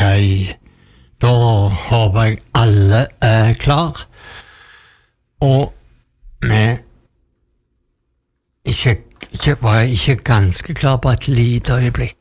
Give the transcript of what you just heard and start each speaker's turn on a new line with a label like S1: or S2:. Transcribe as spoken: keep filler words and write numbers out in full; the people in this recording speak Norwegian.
S1: Nei, da håper jeg alle er klar. Og vi ikke, ikke, var jeg ikke ganske klar på et lite øyeblikk.